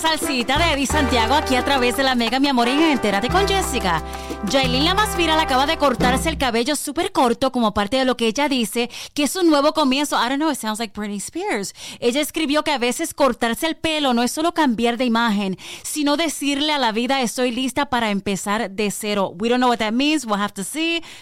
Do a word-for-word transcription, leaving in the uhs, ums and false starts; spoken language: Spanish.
Salsita de Eddie Santiago aquí a través de la Mega, mi amor, en Entérate con Jessica. Yailin, la más viral, acaba de cortarse el cabello súper corto como parte de lo que ella dice que es un nuevo comienzo. I don't know, it sounds like Britney Spears. Ella escribió que a veces cortarse el pelo no es solo cambiar de imagen, sino decirle a la vida estoy lista para empezar de cero. We don't know what that means, we'll have to see.